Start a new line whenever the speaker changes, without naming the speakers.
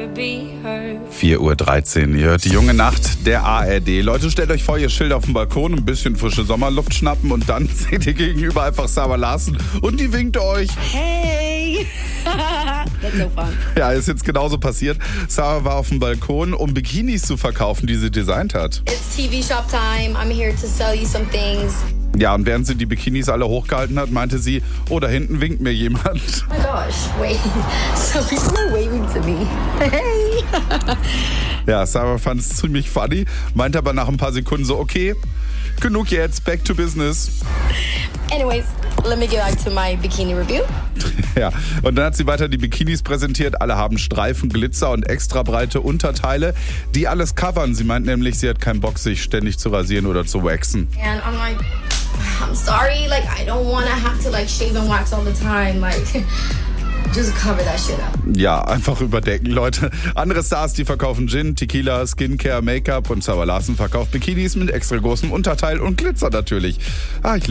4:13 Uhr, ihr hört die junge Nacht der ARD. Leute, stellt euch vor, ihr chillt auf dem Balkon, ein bisschen frische Sommerluft schnappen und dann seht ihr gegenüber einfach Sarah Larsen und die winkt euch.
Hey! That's so fun.
Ja, ist jetzt genauso passiert. Sarah war auf dem Balkon, um Bikinis zu verkaufen, die sie designt hat.
It's TV shop time. I'm here to sell you some things.
Ja, und während sie die Bikinis alle hochgehalten hat, meinte sie, oh, da hinten winkt mir jemand.
Oh my gosh, wait. So people are waving to me. Hey!
Ja, Sarah fand es ziemlich funny, meinte aber nach ein paar Sekunden so, okay, genug jetzt, back to business.
Anyways, let me get back to my bikini review.
Ja, und dann hat sie weiter die Bikinis präsentiert. Alle haben Streifen, Glitzer und extra breite Unterteile, die alles covern. Sie meint nämlich, sie hat keinen Bock, sich ständig zu rasieren oder zu waxen.
And I'm like, I'm sorry, like I don't want to have to like shave and wax all the time, like just cover that shit up.
Ja, einfach überdecken, Leute. Andere Stars, die verkaufen Gin, Tequila, Skincare, Make-up und Sarah Larsen verkauft Bikinis mit extra großem Unterteil und Glitzer natürlich. Ich liebe